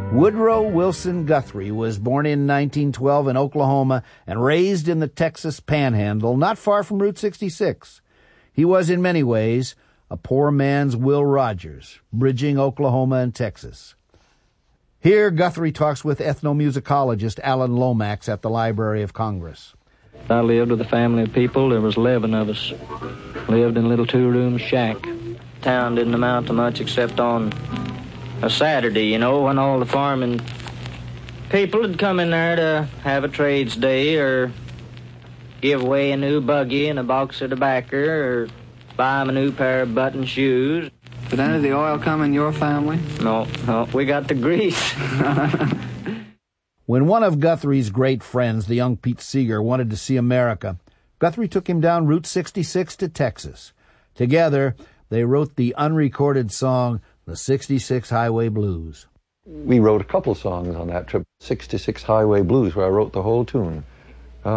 Woodrow Wilson Guthrie was born in 1912 in Oklahoma and raised in the Texas Panhandle, not far from Route 66. He was in many ways a poor man's Will Rogers, bridging Oklahoma and Texas. Here, Guthrie talks with ethnomusicologist Alan Lomax at the Library of Congress. I lived with a family of people. There was 11 of us. Lived in a little two-room shack. Town didn't amount to much except on a Saturday, when all the farming people would come in there to have a trades day or give away a new buggy and a box of tobacco or buy them a new pair of button shoes. Did any of the oil come in your family? No, we got the grease. When one of Guthrie's great friends, the young Pete Seeger, wanted to see America, Guthrie took him down Route 66 to Texas. Together, they wrote the unrecorded song, The 66 Highway Blues. We wrote a couple songs on that trip, 66 Highway Blues, where I wrote the whole tune.